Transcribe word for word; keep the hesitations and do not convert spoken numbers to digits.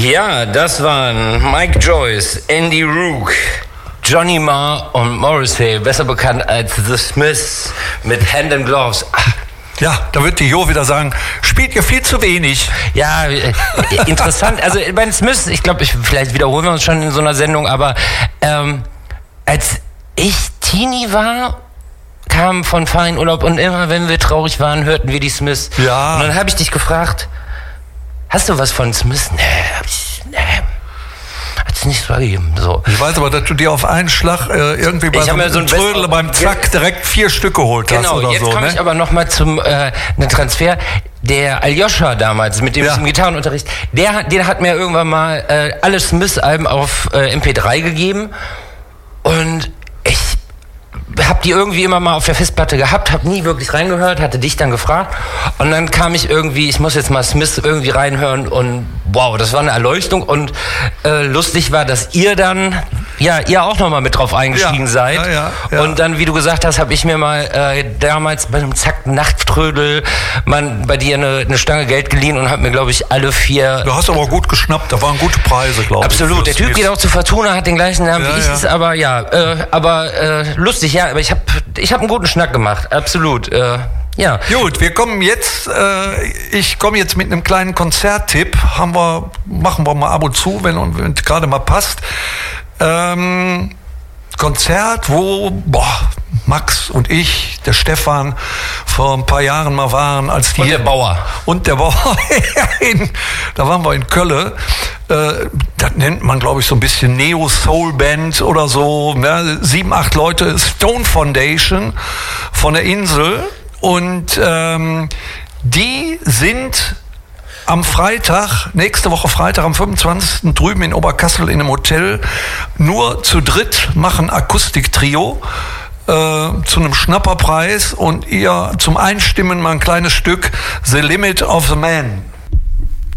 Ja, das waren Mike Joyce, Andy Rook, Johnny Marr und Morrissey, besser bekannt als The Smiths mit Hand in Gloves. Ach. Ja, da wird die Jo wieder sagen, spielt ihr viel zu wenig. Ja, äh, interessant. Also bei den Smiths, ich glaube, ich, vielleicht wiederholen wir uns schon in so einer Sendung, aber ähm, als ich Teenie war, kam von Ferienurlaub und immer, wenn wir traurig waren, hörten wir die Smiths. Ja. Und dann habe ich dich gefragt, hast du was von Smiths? Nee, hab ich, nee. Hat's nicht so gegeben. So. Ich weiß aber, dass du dir auf einen Schlag äh, irgendwie bei so einem so Trödel beim Zack direkt vier Stück geholt hast genau, oder jetzt so. komme ne? ich aber nochmal zum äh, einen Transfer. Der Aljoscha damals, mit dem ja. ich im Gitarrenunterricht, der, der hat mir irgendwann mal äh, alle Smiths-Alben auf äh, M P drei gegeben und ich hab die irgendwie immer mal auf der Festplatte gehabt, hab nie wirklich reingehört, hatte dich dann gefragt und dann kam ich irgendwie, ich muss jetzt mal Smiths irgendwie reinhören und wow, das war eine Erleuchtung und äh, lustig war, dass ihr dann, ja, ihr auch nochmal mit drauf eingestiegen ja, seid ja, ja, ja. und dann, wie du gesagt hast, habe ich mir mal äh, damals bei einem Zack Nachttrödel man bei dir eine, eine Stange Geld geliehen und hab mir, glaube ich, alle vier... Du hast aber gut geschnappt, da waren gute Preise, glaube ich. Absolut, der Typ Smiths. Geht auch zu Fortuna, hat den gleichen Namen ja, wie ich, ja. Ist aber ja, äh, aber äh, lustig, ja, aber ich habe ich hab einen guten Schnack gemacht, absolut, äh, ja. Gut, wir kommen jetzt, äh, ich komme jetzt mit einem kleinen Konzerttipp, haben wir, machen wir mal ab und zu, wenn, wenn es gerade mal passt. Ähm, Konzert, wo boah, Max und ich, der Stefan, vor ein paar Jahren mal waren, als die... Und der Bauer. Und der Bauer, in, da waren wir in Köln. Äh, das nennt man, glaube ich, so ein bisschen Neo-Soul-Band oder so. Ne? Sieben, acht Leute, Stone Foundation von der Insel. Und ähm, die sind am Freitag, nächste Woche Freitag, am fünfundzwanzigsten drüben in Oberkassel in einem Hotel, nur zu dritt machen Akustiktrio äh, zu einem Schnapperpreis und ihr zum Einstimmen mal ein kleines Stück The Limit of the Man.